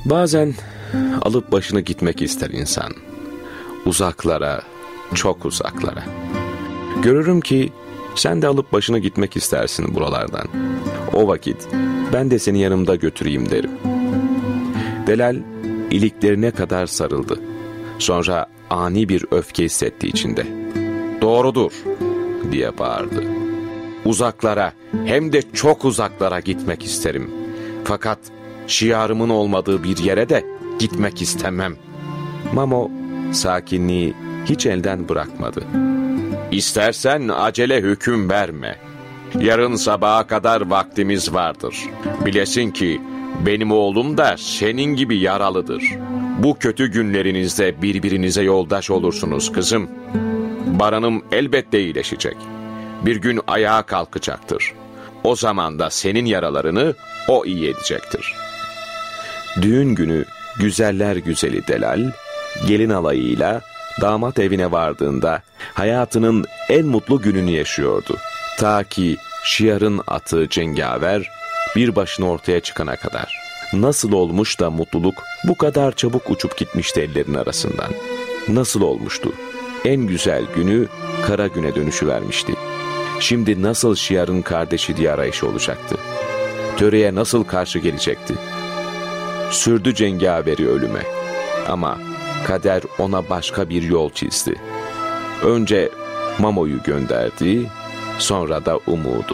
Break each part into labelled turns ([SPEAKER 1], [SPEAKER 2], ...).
[SPEAKER 1] Bazen alıp başını gitmek ister insan. Uzaklara, çok uzaklara. Görürüm ki sen de alıp başını gitmek istersin buralardan. O vakit ben de seni yanımda götüreyim derim. Delal iliklerine kadar sarıldı. Sonra ani bir öfke hissetti içinde. "Doğrudur," diye bağırdı. "Uzaklara, hem de çok uzaklara gitmek isterim. Fakat şiarımın olmadığı bir yere de gitmek istemem." Mamo sakinliği hiç elden bırakmadı. "İstersen acele hüküm verme. Yarın sabaha kadar vaktimiz vardır. Bilesin ki benim oğlum da senin gibi yaralıdır. Bu kötü günlerinizde birbirinize yoldaş olursunuz kızım. Baran'ım elbette iyileşecek. Bir gün ayağa kalkacaktır. O zaman da senin yaralarını o iyi edecektir." Düğün günü güzeller güzeli Delal, gelin alayıyla damat evine vardığında hayatının en mutlu gününü yaşıyordu. Ta ki şiarın attığı cengaver bir başına ortaya çıkana kadar. Nasıl olmuş da mutluluk bu kadar çabuk uçup gitmişti ellerin arasından? Nasıl olmuştu? En güzel günü kara güne dönüşüvermişti. Şimdi nasıl şiarın kardeşi diye arayışı olacaktı? Töreye nasıl karşı gelecekti? Sürdü cengaveri ölüme. Ama kader ona başka bir yol çizdi. Önce Mamo'yu gönderdi, sonra da umudu.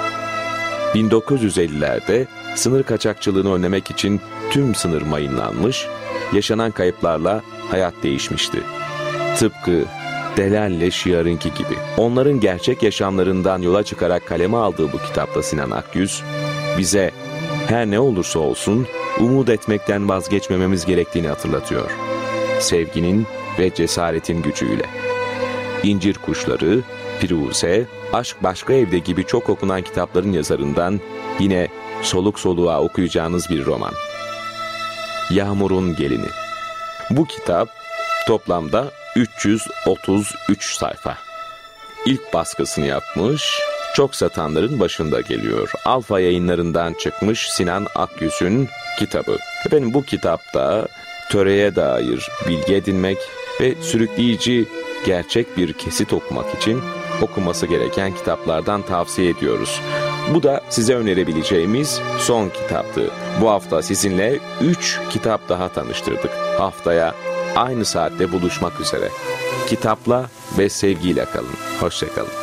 [SPEAKER 1] 1950'lerde sınır kaçakçılığını önlemek için tüm sınır mayınlanmış, yaşanan kayıplarla hayat değişmişti. Tıpkı Delal'le Şiar'ınki gibi. Onların gerçek yaşamlarından yola çıkarak kaleme aldığı bu kitapta Sinan Akyüz, bize her ne olursa olsun umut etmekten vazgeçmememiz gerektiğini hatırlatıyor. Sevginin ve cesaretin gücüyle. İncir Kuşları, Firuze, Aşk Başka Evde gibi çok okunan kitapların yazarından yine soluk soluğa okuyacağınız bir roman. Yağmur'un Gelini. Bu kitap toplamda 333 sayfa. İlk baskısını yapmış, çok satanların başında geliyor. Alfa Yayınlarından çıkmış Sinan Akyüz'ün kitabı. Efendim, bu kitapta töreye dair bilgi edinmek ve sürükleyici gerçek bir kesit okumak için okunması gereken kitaplardan tavsiye ediyoruz. Bu da size önerebileceğimiz son kitaptı. Bu hafta sizinle 3 kitap daha tanıştırdık. Haftaya aynı saatte buluşmak üzere. Kitapla ve sevgiyle kalın. Hoşça kalın.